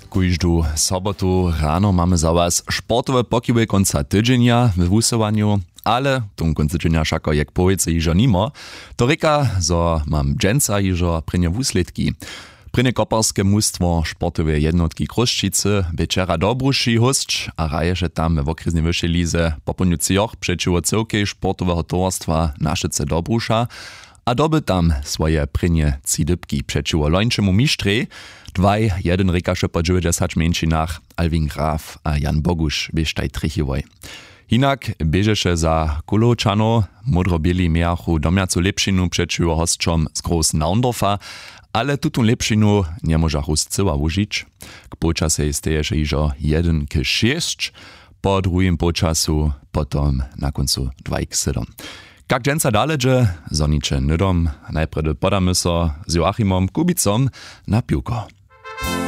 Kujždu sobotu rano mamy za was sportowe pokiby konca tydzienia w wusowaniu, ale tom koncu tydzienia szako jak powiece iżo nimo, to reka, zo mam dżęca iżo prynie wusledki. Prynie koparskie mustwo sportowe jednotki Kruščice večera dobruši hosć, a raješe tam w okresnej wyższej lize po poniucjoch przeciwko całkej sportowego towarstwa Naszyce Dobrusza, a doby tam swoje prynie cidybki przeciwko lończemu mistrzej. Dwaj, jeden rekaše po 90 mieńczynach, Alvin Graf a Jan Bogusz bieżtaj trichiwoj. Hinak bieżeše za Kuločano, modro-bieli miachu domiacu lepšinu przeciwko hostčom z Groß Naundorfa, ale tutun lepšinu nie możachu zcyła użyć. K počase jesteješe iżo 1:6, po drugim počasu potom na koncu 2:7. Jak dżęca daleže, zoniče nydom, najpredy podamy so z Joachimom Kubicom na piłko.